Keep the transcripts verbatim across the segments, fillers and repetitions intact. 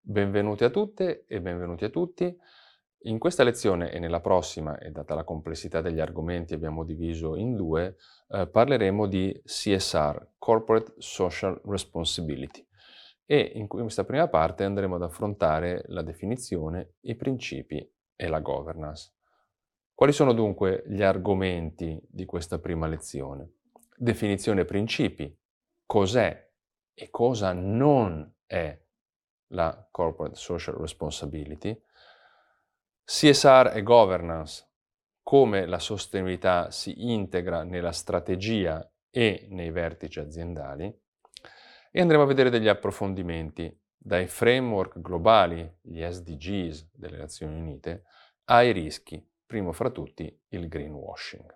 Benvenuti a tutte e benvenuti a tutti. In questa lezione e nella prossima, e data la complessità degli argomenti abbiamo diviso in due, eh, parleremo di C S R, Corporate Social Responsibility, e in questa prima parte andremo ad affrontare la definizione, i principi e la governance. Quali sono dunque gli argomenti di questa prima lezione? Definizione e principi, cos'è e cosa non è la Corporate Social Responsibility, C S R e governance, come la sostenibilità si integra nella strategia e nei vertici aziendali, e andremo a vedere degli approfondimenti dai framework globali, gli S D Gs delle Nazioni Unite, ai rischi, primo fra tutti il greenwashing.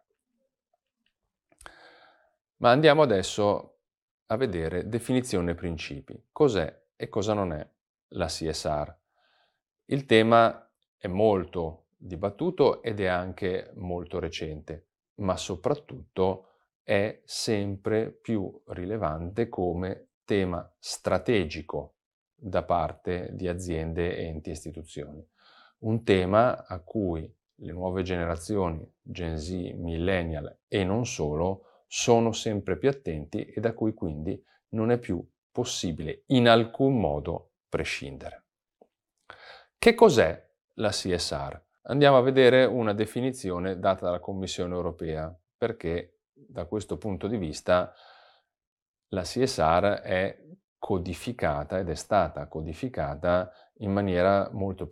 Ma andiamo adesso a vedere definizione e principi. Cos'è e cosa non è la C S R? Il tema è molto dibattuto ed è anche molto recente, ma soprattutto è sempre più rilevante come tema strategico da parte di aziende, enti e istituzioni. Un tema a cui le nuove generazioni, Gen Z, Millennial e non solo, sono sempre più attenti e da cui quindi non è più possibile in alcun modo prescindere. Che cos'è la C S R? Andiamo a vedere una definizione data dalla Commissione europea, perché da questo punto di vista la C S R è codificata ed è stata codificata in maniera molto